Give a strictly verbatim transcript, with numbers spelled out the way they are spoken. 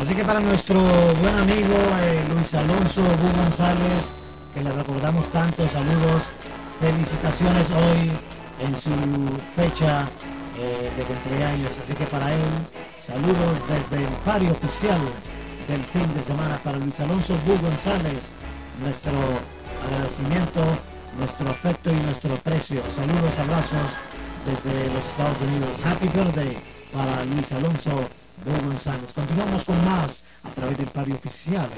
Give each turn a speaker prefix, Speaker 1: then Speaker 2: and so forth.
Speaker 1: Así que para nuestro buen amigo eh, Luis Alonso Bu González, que le recordamos tanto, saludos, felicitaciones hoy en su fecha eh, de cumpleaños. Así que para él, saludos desde el party oficial del fin de semana para Luis Alonso Bu González. Nuestro agradecimiento, nuestro afecto y nuestro aprecio. Saludos, abrazos desde los Estados Unidos. Happy birthday para Luis Alonso Bu González. Continuamos con más a través del party oficial